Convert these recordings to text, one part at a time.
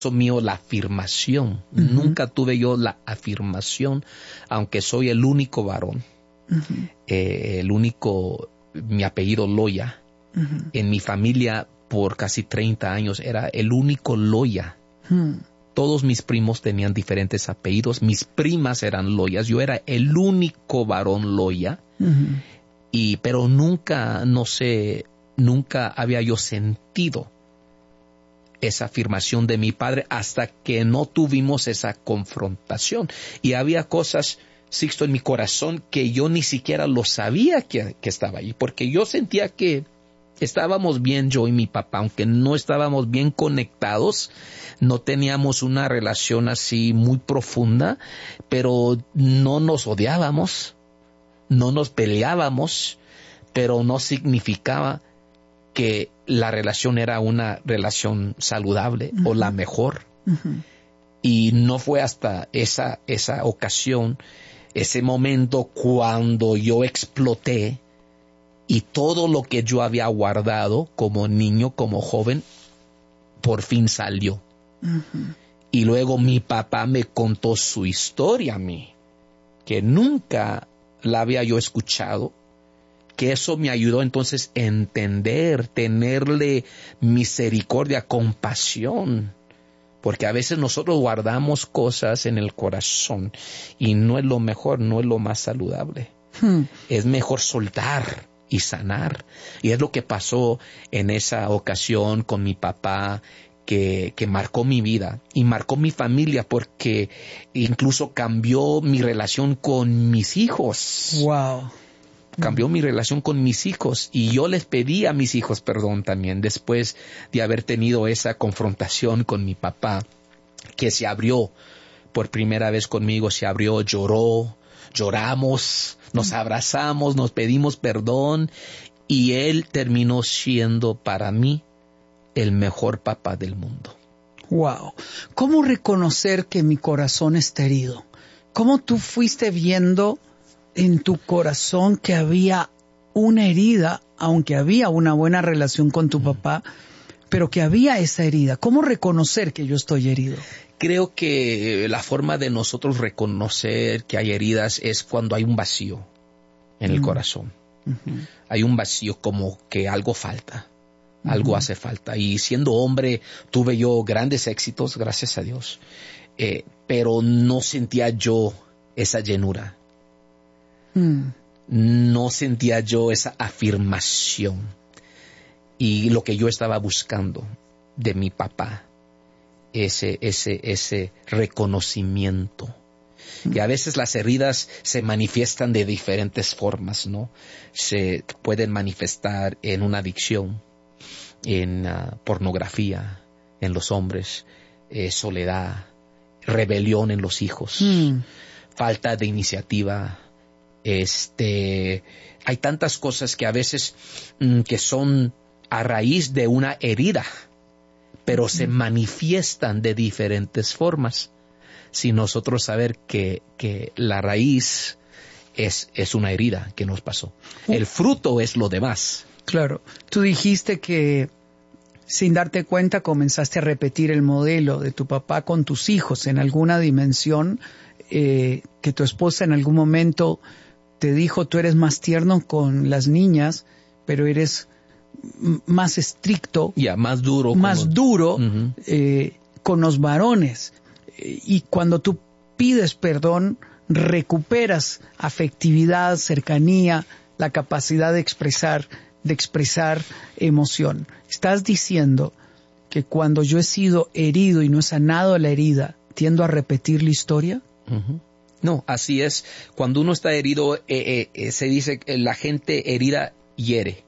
mío la afirmación. Nunca tuve yo la afirmación, aunque soy el único varón, mi apellido Loya. En mi familia por casi 30 años era el único Loya. Todos mis primos tenían diferentes apellidos, mis primas eran Loyas, yo era el único varón Loya. Pero nunca había yo sentido esa afirmación de mi padre hasta que no tuvimos esa confrontación. Y había cosas, Sixto, en mi corazón que yo ni siquiera lo sabía que estaba ahí, porque yo sentía que estábamos bien yo y mi papá, aunque no estábamos bien conectados, no teníamos una relación así muy profunda, pero no nos odiábamos, no nos peleábamos, pero no significaba que la relación era una relación saludable o la mejor. Y no fue hasta esa ocasión, ese momento cuando yo exploté y todo lo que yo había guardado como niño, como joven, por fin salió. Y luego mi papá me contó su historia a mí, que nunca la había yo escuchado, que eso me ayudó entonces a entender, tenerle misericordia, compasión, porque a veces nosotros guardamos cosas en el corazón y no es lo mejor, no es lo más saludable. Es mejor soltar y sanar. Y es lo que pasó en esa ocasión con mi papá, que marcó mi vida y marcó mi familia, porque incluso cambió mi relación con mis hijos. Wow. Cambió mi relación con mis hijos y yo les pedí a mis hijos perdón también después de haber tenido esa confrontación con mi papá, que se abrió por primera vez conmigo, se abrió, lloramos, nos abrazamos, nos pedimos perdón y él terminó siendo para mí el mejor papá del mundo. Wow. ¿Cómo reconocer que mi corazón está herido? ¿Cómo tú fuiste viendo en tu corazón que había una herida, aunque había una buena relación con tu papá, pero que había esa herida? ¿Cómo reconocer que yo estoy herido? Creo que la forma de nosotros reconocer que hay heridas es cuando hay un vacío en el corazón. Hay un vacío, como que algo falta, algo hace falta. Y siendo hombre tuve yo grandes éxitos, gracias a Dios, pero no sentía yo esa llenura. No sentía yo esa afirmación y lo que yo estaba buscando de mi papá, ese reconocimiento. Y a veces las heridas se manifiestan de diferentes formas, ¿no? Se pueden manifestar en una adicción, en pornografía, en los hombres, soledad, rebelión en los hijos, falta de iniciativa. Hay tantas cosas que a veces que son a raíz de una herida, pero se manifiestan de diferentes formas. Si nosotros saber que la raíz es una herida que nos pasó. El fruto es lo demás. Claro. Tú dijiste que sin darte cuenta comenzaste a repetir el modelo de tu papá con tus hijos en alguna dimensión, que tu esposa en algún momento te dijo: tú eres más tierno con las niñas, pero eres más estricto, más duro con los varones. Y cuando tú pides perdón, recuperas afectividad, cercanía, la capacidad de expresar emoción. Estás diciendo que cuando yo he sido herido y no he sanado la herida, ¿tiendo a repetir la historia? No, así es. Cuando uno está herido, se dice que la gente herida hiere.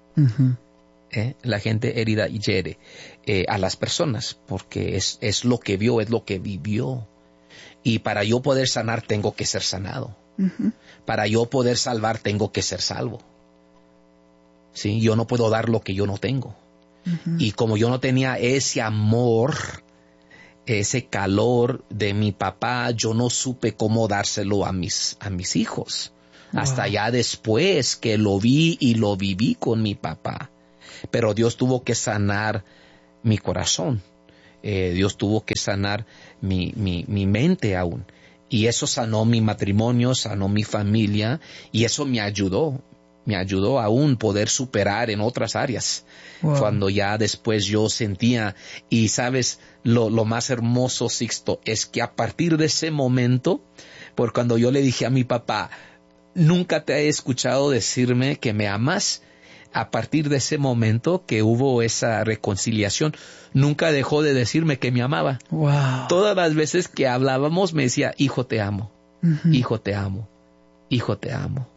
La gente herida hiere a las personas, porque es lo que vio, es lo que vivió. Y para yo poder sanar, tengo que ser sanado. Para yo poder salvar, tengo que ser salvo. ¿Sí? Yo no puedo dar lo que yo no tengo. Y como yo no tenía ese amor, ese calor de mi papá, yo no supe cómo dárselo a mis hijos. Wow. Hasta ya después que lo vi y lo viví con mi papá. Pero Dios tuvo que sanar mi corazón. Dios tuvo que sanar mi mente aún. Y eso sanó mi matrimonio, sanó mi familia, y eso me ayudó aún poder superar en otras áreas. Wow. Cuando ya después yo sentía, y sabes, lo más hermoso, Sixto, es que a partir de ese momento, por cuando yo le dije a mi papá, nunca te he escuchado decirme que me amas, a partir de ese momento que hubo esa reconciliación, nunca dejó de decirme que me amaba. Wow. Todas las veces que hablábamos me decía, hijo te amo, hijo te amo, hijo te amo.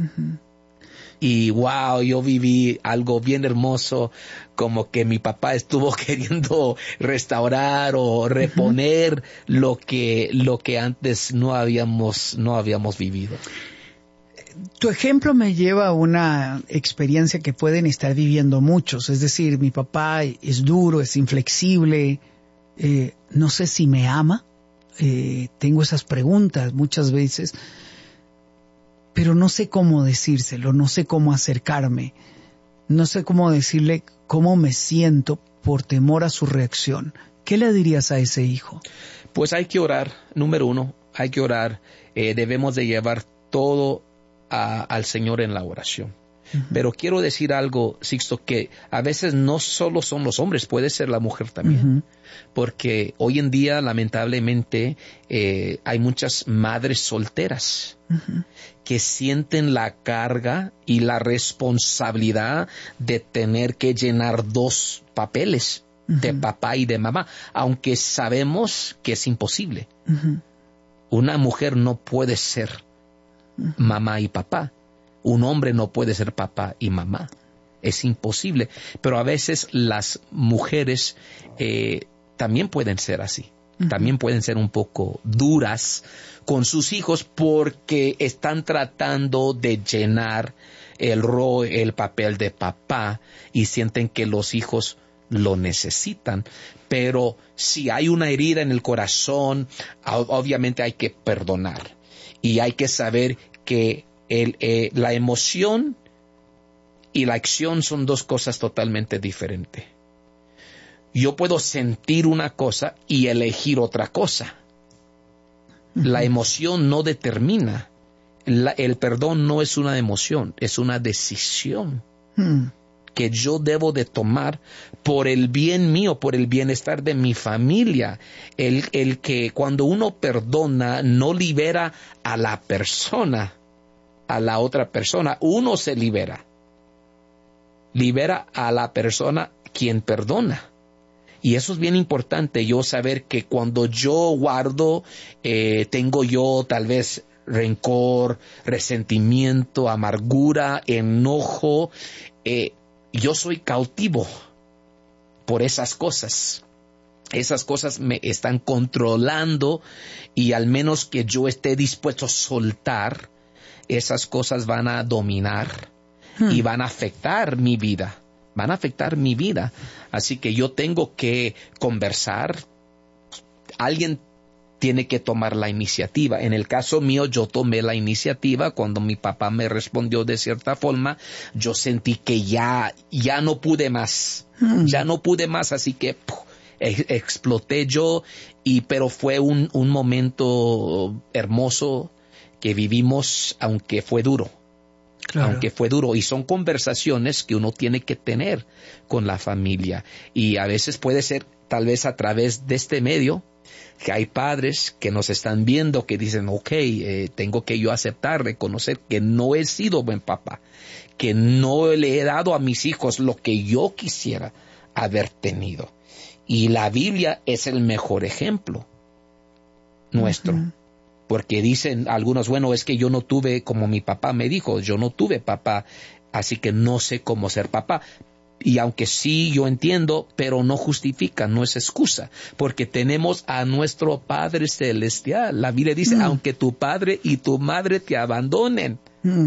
Y wow, yo viví algo bien hermoso, como que mi papá estuvo queriendo restaurar o reponer lo que antes no habíamos vivido. Tu ejemplo me lleva a una experiencia que pueden estar viviendo muchos. Es decir, mi papá es duro, es inflexible, no sé si me ama. Tengo esas preguntas muchas veces, pero no sé cómo decírselo, no sé cómo acercarme, no sé cómo decirle cómo me siento por temor a su reacción. ¿Qué le dirías a ese hijo? Pues hay que orar, número uno, hay que orar. Debemos de llevar todo al Señor en la oración. Pero quiero decir algo, Sixto, que a veces no solo son los hombres, puede ser la mujer también. Porque hoy en día, lamentablemente, hay muchas madres solteras que sienten la carga y la responsabilidad de tener que llenar dos papeles, de papá y de mamá, aunque sabemos que es imposible. Una mujer no puede ser mamá y papá. Un hombre no puede ser papá y mamá. Es imposible. Pero a veces las mujeres también pueden ser así. También pueden ser un poco duras con sus hijos porque están tratando de llenar el papel de papá y sienten que los hijos lo necesitan. Pero si hay una herida en el corazón, obviamente hay que perdonar. Y hay que saber que la emoción y la acción son dos cosas totalmente diferentes. Yo puedo sentir una cosa y elegir otra cosa. La emoción no determina. El perdón no es una emoción, es una decisión que yo debo de tomar por el bien mío, por el bienestar de mi familia. El que cuando uno perdona no libera a la persona, a la otra persona, uno se libera a la persona quien perdona. Y eso es bien importante, yo saber que cuando yo guardo, tengo yo tal vez rencor, resentimiento, amargura, enojo, yo soy cautivo por esas cosas. Esas cosas me están controlando y al menos que yo esté dispuesto a soltar, esas cosas van a dominar y van a afectar mi vida. Van a afectar mi vida. Así que yo tengo que conversar. Alguien tiene que tomar la iniciativa. En el caso mío, yo tomé la iniciativa. Cuando mi papá me respondió de cierta forma, yo sentí que ya no pude más. Ya no pude más, así que exploté yo. Pero fue un momento hermoso que vivimos, aunque fue duro. Claro. Aunque fue duro, y son conversaciones que uno tiene que tener con la familia, y a veces puede ser tal vez a través de este medio, que hay padres que nos están viendo que dicen, tengo que yo aceptar, reconocer que no he sido buen papá, que no le he dado a mis hijos lo que yo quisiera haber tenido, y la Biblia es el mejor ejemplo nuestro. Porque dicen algunos, es que yo no tuve, como mi papá me dijo, yo no tuve papá, así que no sé cómo ser papá. Y aunque sí, yo entiendo, pero no justifica, no es excusa, porque tenemos a nuestro Padre Celestial. La Biblia dice, aunque tu padre y tu madre te abandonen,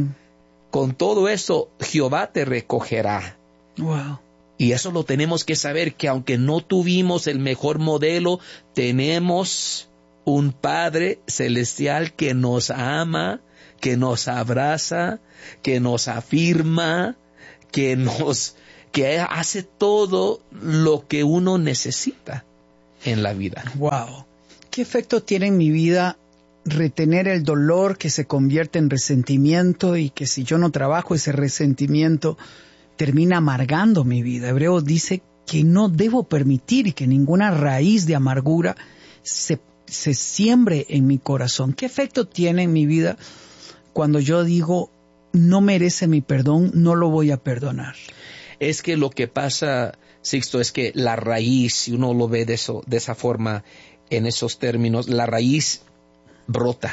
con todo eso Jehová te recogerá. Wow. Y eso lo tenemos que saber, que aunque no tuvimos el mejor modelo, tenemos un Padre Celestial que nos ama, que nos abraza, que nos afirma, que hace todo lo que uno necesita. en la vida. Wow. ¿Qué efecto tiene en mi vida retener el dolor que se convierte en resentimiento y que si yo no trabajo ese resentimiento termina amargando mi vida? Hebreos dice que no debo permitir y que ninguna raíz de amargura se siembre en mi corazón. ¿Qué efecto tiene en mi vida cuando yo digo no merece mi perdón, no lo voy a perdonar? Es que lo que pasa, Sixto, es que la raíz, si uno lo ve de esa forma, en esos términos, la raíz brota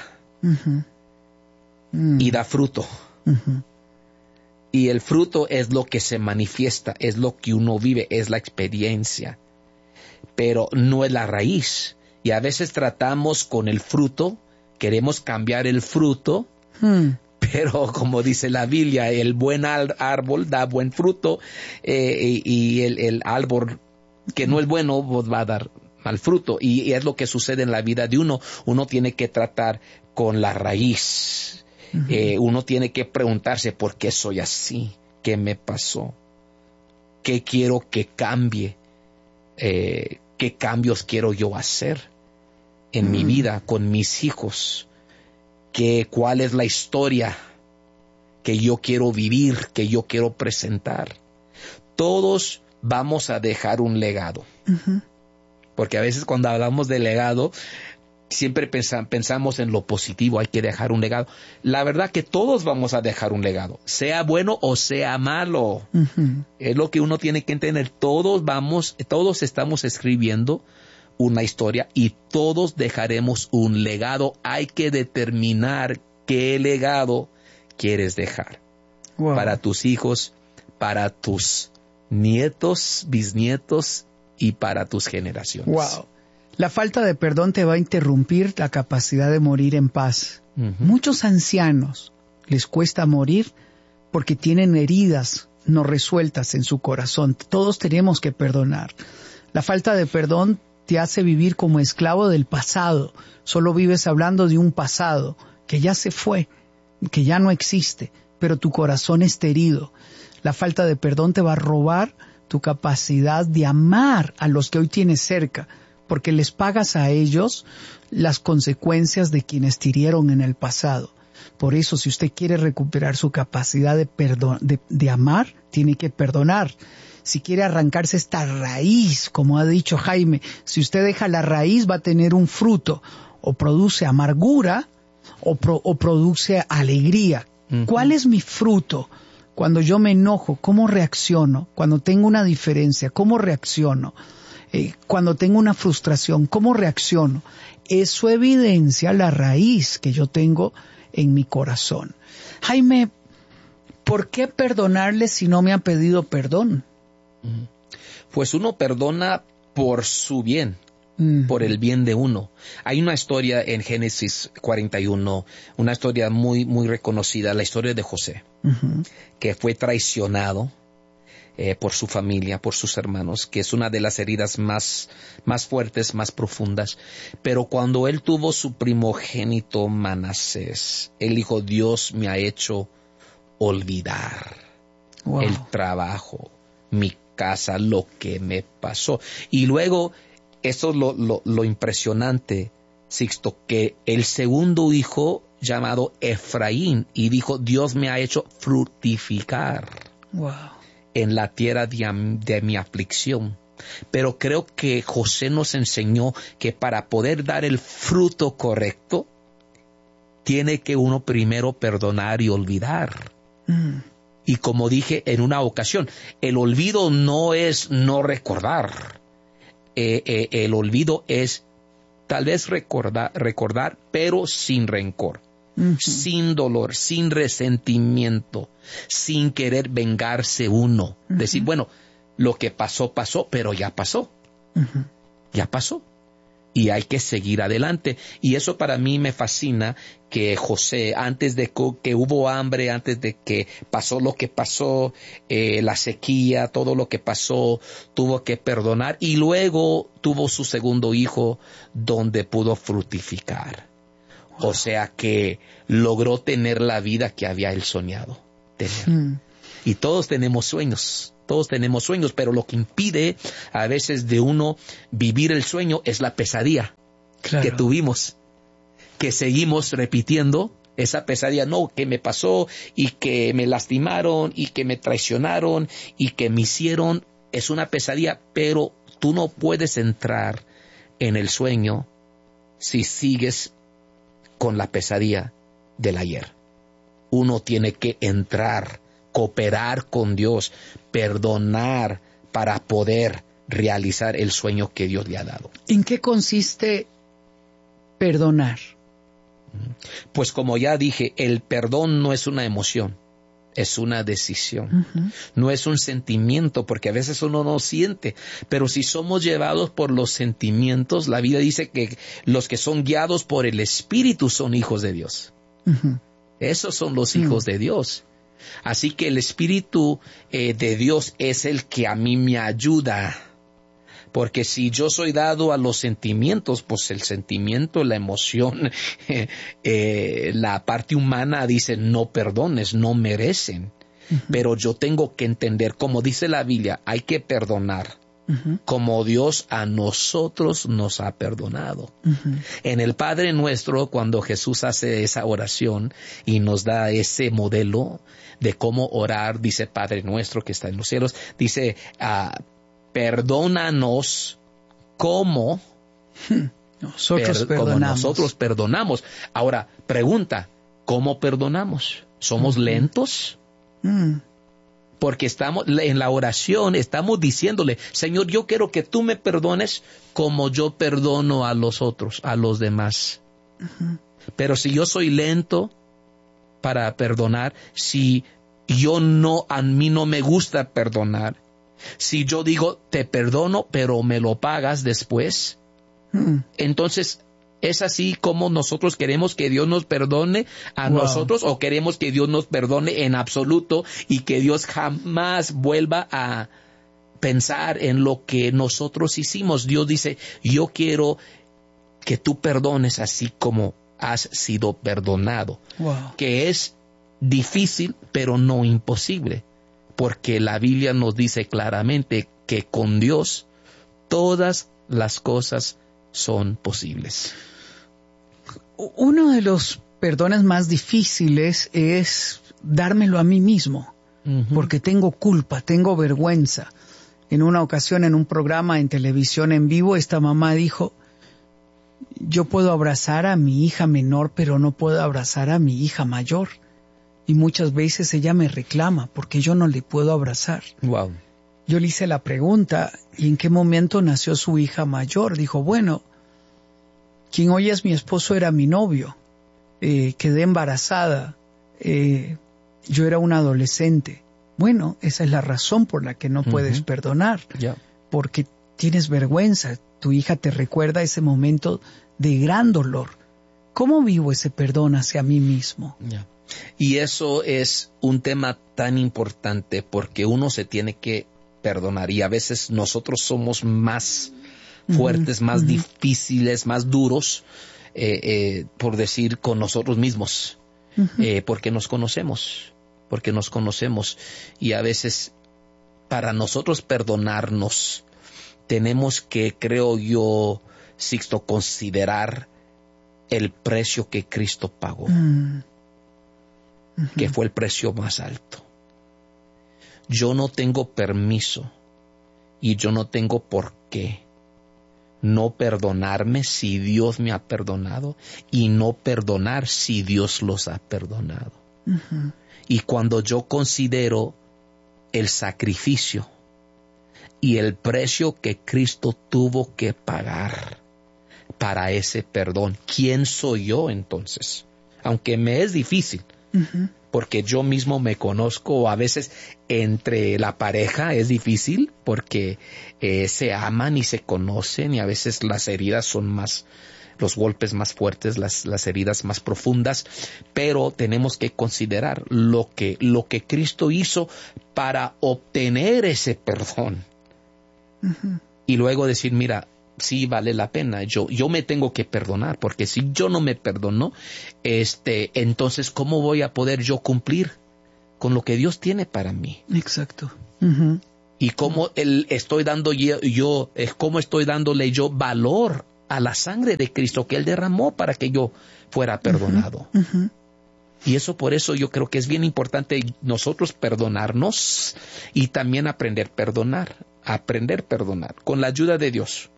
y da fruto. Y el fruto es lo que se manifiesta, es lo que uno vive, es la experiencia, pero no es la raíz. Y a veces tratamos con el fruto, queremos cambiar el fruto, pero como dice la Biblia, el buen árbol da buen fruto y el árbol que no es bueno pues, va a dar mal fruto. Y es lo que sucede en la vida de uno. Uno tiene que tratar con la raíz. Uno tiene que preguntarse por qué soy así, qué me pasó, qué quiero que cambie, qué cambios quiero yo hacer en mi vida, con mis hijos, cuál es la historia que yo quiero vivir, que yo quiero presentar. Todos vamos a dejar un legado. Porque a veces cuando hablamos de legado, siempre pensamos en lo positivo, hay que dejar un legado. La verdad que todos vamos a dejar un legado, sea bueno o sea malo. Es lo que uno tiene que entender. Todos estamos escribiendo una historia y todos dejaremos un legado. Hay que determinar qué legado quieres dejar para tus hijos, para tus nietos, bisnietos y para tus generaciones. Wow. La falta de perdón te va a interrumpir la capacidad de morir en paz. Muchos ancianos les cuesta morir porque tienen heridas no resueltas en su corazón. Todos tenemos que perdonar. La falta de perdón te hace vivir como esclavo del pasado. Solo vives hablando de un pasado que ya se fue, que ya no existe, pero tu corazón está herido. La falta de perdón te va a robar tu capacidad de amar a los que hoy tienes cerca, porque les pagas a ellos las consecuencias de quienes te hirieron en el pasado. Por eso, si usted quiere recuperar su capacidad de amar, tiene que perdonar. Si quiere arrancarse esta raíz, como ha dicho Jaime, si usted deja la raíz va a tener un fruto, o produce amargura o produce alegría. ¿Cuál es mi fruto? Cuando yo me enojo, ¿cómo reacciono? Cuando tengo una diferencia, ¿cómo reacciono? Cuando tengo una frustración, ¿cómo reacciono? Eso evidencia la raíz que yo tengo en mi corazón. Jaime, ¿por qué perdonarle si no me ha pedido perdón? Pues uno perdona por su bien, por el bien de uno. Hay una historia en Génesis 41, una historia muy, muy reconocida, la historia de José, que fue traicionado por su familia, por sus hermanos, que es una de las heridas más fuertes, más profundas. Pero cuando él tuvo su primogénito Manasés, él dijo, Dios me ha hecho olvidar el trabajo, mi casa, lo que me pasó. Y luego, eso es lo impresionante, Sixto, que el segundo hijo llamado Efraín, y dijo, Dios me ha hecho fructificar en la tierra de mi aflicción. Pero creo que José nos enseñó que para poder dar el fruto correcto, tiene que uno primero perdonar y olvidar. Y como dije en una ocasión, el olvido no es no recordar. El olvido es tal vez recordar, pero sin rencor, sin dolor, sin resentimiento, sin querer vengarse uno. Decir, bueno, lo que pasó, pasó, pero ya pasó. Ya pasó. Y hay que seguir adelante. Y eso para mí me fascina, que José, antes de que hubo hambre, antes de que pasó lo que pasó, la sequía, todo lo que pasó, tuvo que perdonar. Y luego tuvo su segundo hijo, donde pudo fructificar. O sea que logró tener la vida que había él soñado tener. Y todos tenemos sueños. Todos tenemos sueños, pero lo que impide a veces de uno vivir el sueño es la pesadilla que tuvimos, que seguimos repitiendo esa pesadilla. No, que me pasó y que me lastimaron y que me traicionaron y que me hicieron. Es una pesadilla, pero tú no puedes entrar en el sueño si sigues con la pesadilla del ayer. Uno tiene que entrar, cooperar con Dios, perdonar para poder realizar el sueño que Dios le ha dado. ¿En qué consiste perdonar? Pues como ya dije, el perdón no es una emoción, es una decisión. No es un sentimiento, porque a veces uno no siente, pero si somos llevados por los sentimientos, la Biblia dice que los que son guiados por el Espíritu son hijos de Dios. Esos son los hijos de Dios. Así que el Espíritu de Dios es el que a mí me ayuda. Porque si yo soy dado a los sentimientos, pues el sentimiento, la emoción, la parte humana dice no perdones, no merecen. Pero yo tengo que entender, como dice la Biblia, hay que perdonar. Como Dios a nosotros nos ha perdonado. En el Padre Nuestro, cuando Jesús hace esa oración y nos da ese modelo de cómo orar, dice Padre Nuestro que está en los cielos, dice, perdónanos como nosotros perdonamos. Ahora, pregunta, ¿cómo perdonamos? ¿Somos lentos? Porque estamos en la oración, estamos diciéndole, Señor, yo quiero que tú me perdones como yo perdono a los otros, a los demás. Pero si yo soy lento para perdonar, si a mí no me gusta perdonar, si yo digo, te perdono, pero me lo pagas después, entonces, ¿es así como nosotros queremos que Dios nos perdone a nosotros, o queremos que Dios nos perdone en absoluto y que Dios jamás vuelva a pensar en lo que nosotros hicimos? Dios dice, yo quiero que tú perdones así como has sido perdonado. Que es difícil, pero no imposible, porque la Biblia nos dice claramente que con Dios todas las cosas son posibles. Uno de los perdones más difíciles es dármelo a mí mismo, porque tengo culpa, tengo vergüenza. En una ocasión, en un programa en televisión en vivo, esta mamá dijo, yo puedo abrazar a mi hija menor, pero no puedo abrazar a mi hija mayor. Y muchas veces ella me reclama porque yo no le puedo abrazar. Yo le hice la pregunta, ¿y en qué momento nació su hija mayor? Dijo, bueno, quien hoy es mi esposo era mi novio. Quedé embarazada. Yo era una adolescente. Bueno, esa es la razón por la que no puedes perdonar. Porque tienes vergüenza. Tu hija te recuerda ese momento de gran dolor. ¿Cómo vivo ese perdón hacia mí mismo? Y eso es un tema tan importante, porque uno se tiene que perdonar, y a veces nosotros somos más fuertes, más difíciles, más duros, por decir, con nosotros mismos, porque nos conocemos, y a veces para nosotros perdonarnos tenemos que, creo yo, Sixto, considerar el precio que Cristo pagó, que fue el precio más alto. Yo no tengo permiso y yo no tengo por qué no perdonarme si Dios me ha perdonado, y no perdonar si Dios los ha perdonado. Y cuando yo considero el sacrificio y el precio que Cristo tuvo que pagar para ese perdón, ¿quién soy yo entonces? Aunque me es difícil, porque yo mismo me conozco. A veces entre la pareja es difícil porque se aman y se conocen, y a veces las heridas son más, los golpes más fuertes, las heridas más profundas, pero tenemos que considerar lo que Cristo hizo para obtener ese perdón. Y luego decir, mira, sí vale la pena, yo me tengo que perdonar, porque si yo no me perdono, entonces ¿cómo voy a poder yo cumplir con lo que Dios tiene para mí? Exacto. Y cómo estoy dándole yo valor a la sangre de Cristo que Él derramó para que yo fuera perdonado. Y por eso yo creo que es bien importante nosotros perdonarnos y también aprender a perdonar con la ayuda de Dios,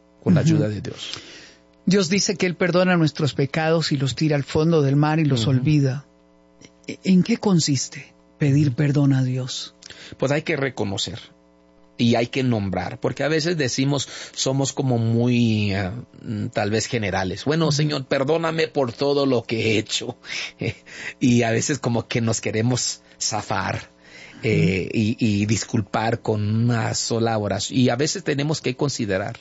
Dios dice que Él perdona nuestros pecados y los tira al fondo del mar y los olvida. ¿En qué consiste pedir perdón a Dios? Pues hay que reconocer y hay que nombrar, porque a veces somos como muy, tal vez generales. Bueno, Señor, perdóname por todo lo que he hecho. Y a veces como que nos queremos zafar y disculpar con una sola oración. Y a veces tenemos que considerar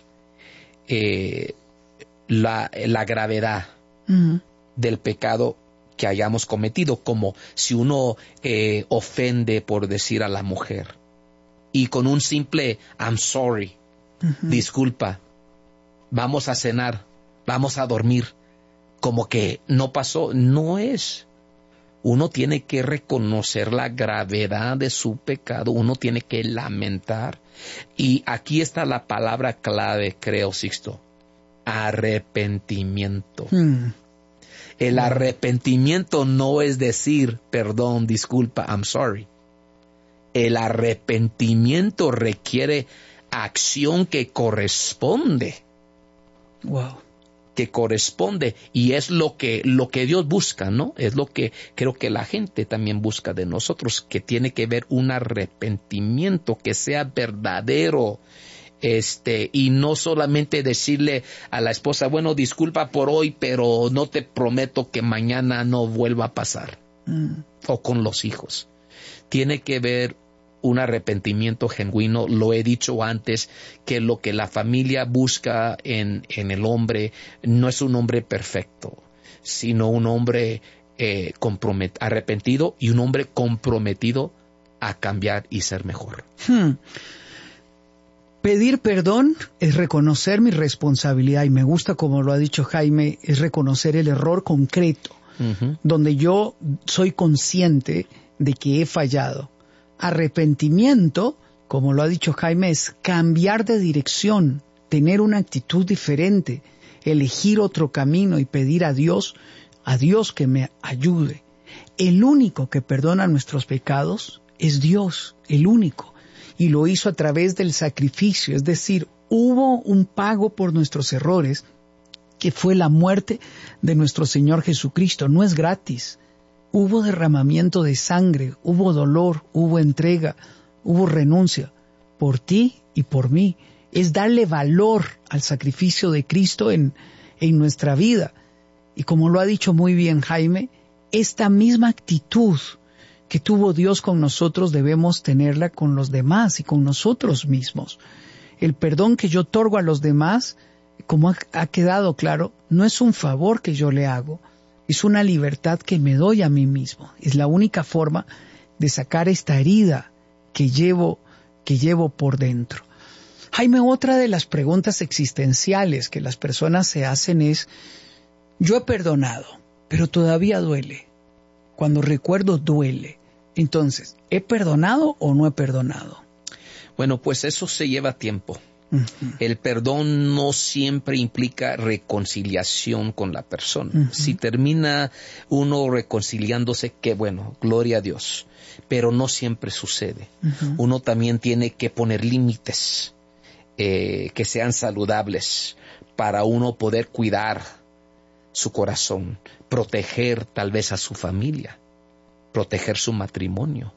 la gravedad del pecado que hayamos cometido, como si uno ofende, por decir, a la mujer. Y con un simple I'm sorry, disculpa, vamos a cenar, vamos a dormir, como que no pasó. No es. Uno tiene que reconocer la gravedad de su pecado, uno tiene que lamentar. Y aquí está la palabra clave, creo, Sixto: arrepentimiento. El arrepentimiento no es decir perdón, disculpa, I'm sorry. El arrepentimiento requiere acción que corresponde. Wow. Que corresponde, y es lo que Dios busca, ¿no? Es lo que creo que la gente también busca de nosotros, que tiene que ver un arrepentimiento que sea verdadero. Y no solamente decirle a la esposa, bueno, disculpa por hoy, pero no te prometo que mañana no vuelva a pasar. O con los hijos. Tiene que ver un arrepentimiento genuino. Lo he dicho antes, que lo que la familia busca en el hombre no es un hombre perfecto, sino un hombre arrepentido y un hombre comprometido a cambiar y ser mejor. Pedir perdón es reconocer mi responsabilidad, y me gusta como lo ha dicho Jaime, es reconocer el error concreto, donde yo soy consciente de que he fallado. Arrepentimiento, como lo ha dicho Jaime, es cambiar de dirección, tener una actitud diferente, elegir otro camino y pedir a Dios que me ayude. El único que perdona nuestros pecados es Dios, el único. Y lo hizo a través del sacrificio, es decir, hubo un pago por nuestros errores, que fue la muerte de nuestro Señor Jesucristo. No es gratis. Hubo derramamiento de sangre, hubo dolor, hubo entrega, hubo renuncia por ti y por mí. Es darle valor al sacrificio de Cristo en nuestra vida. Y como lo ha dicho muy bien Jaime, esta misma actitud que tuvo Dios con nosotros debemos tenerla con los demás y con nosotros mismos. El perdón que yo otorgo a los demás, como ha quedado claro, no es un favor que yo le hago, es una libertad que me doy a mí mismo. Es la única forma de sacar esta herida que llevo por dentro. Jaime, otra de las preguntas existenciales que las personas se hacen es: yo he perdonado, pero todavía duele. Cuando recuerdo, duele. Entonces, ¿he perdonado o no he perdonado? Bueno, pues eso se lleva tiempo. El perdón no siempre implica reconciliación con la persona. Si termina uno reconciliándose, qué bueno, gloria a Dios. Pero no siempre sucede. Uno también tiene que poner límites que sean saludables para uno poder cuidar su corazón, proteger tal vez a su familia, proteger su matrimonio.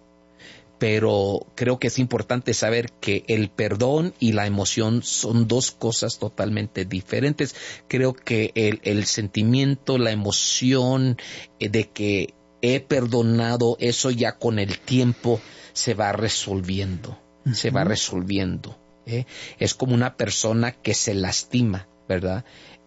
Pero creo que es importante saber que el perdón y la emoción son dos cosas totalmente diferentes. Creo que el sentimiento, la emoción de que he perdonado, eso ya con el tiempo se va resolviendo, se va resolviendo. Es como una persona que se lastima, ¿verdad?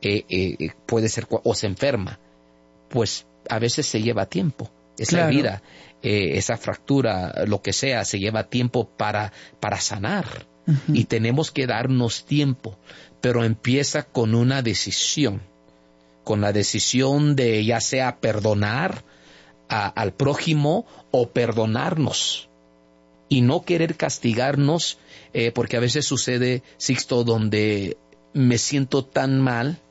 Puede ser, o se enferma, pues a veces se lleva tiempo. Esa herida, esa fractura, lo que sea, se lleva tiempo para sanar. Y tenemos que darnos tiempo, pero empieza con una decisión, con la decisión de ya sea perdonar al prójimo o perdonarnos y no querer castigarnos, porque a veces sucede, Sixto, donde me siento tan mal